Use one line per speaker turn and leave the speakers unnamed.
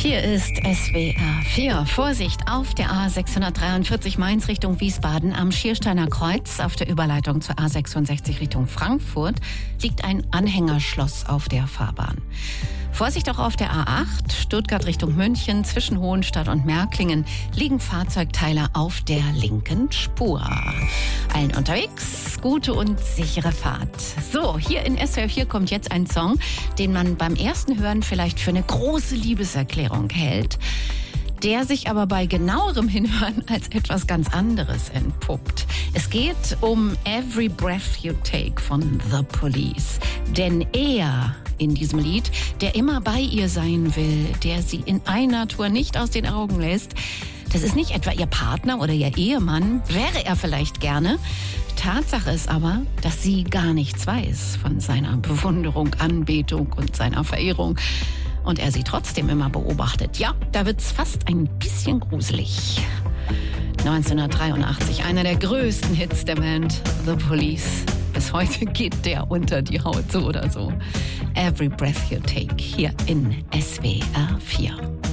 Hier ist SWR 4. Vorsicht auf der A643 Mainz Richtung Wiesbaden am Schiersteiner Kreuz. Auf der Überleitung zur A66 Richtung Frankfurt liegt ein Anhängerschloss auf der Fahrbahn. Vorsicht auch auf der A8, Stuttgart Richtung München, zwischen Hohenstadt und Märklingen liegen Fahrzeugteile auf der linken Spur. Allen unterwegs, gute und sichere Fahrt. So, hier in SWR 4 kommt jetzt ein Song, den man beim ersten Hören vielleicht für eine große Liebeserklärung hält, der sich aber bei genauerem Hinhören als etwas ganz anderes entpuppt. Es geht um Every Breath You Take von The Police. Denn er in diesem Lied, der immer bei ihr sein will, der sie in einer Tour nicht aus den Augen lässt, das ist nicht etwa ihr Partner oder ihr Ehemann, wäre er vielleicht gerne. Tatsache ist aber, dass sie gar nichts weiß von seiner Bewunderung, Anbetung und seiner Verehrung. Und er sie trotzdem immer beobachtet. Ja, da wird's fast ein bisschen gruselig. 1983, einer der größten Hits der Band, The Police. Bis heute geht der unter die Haut, so oder so. Every Breath You Take, hier in SWR 4.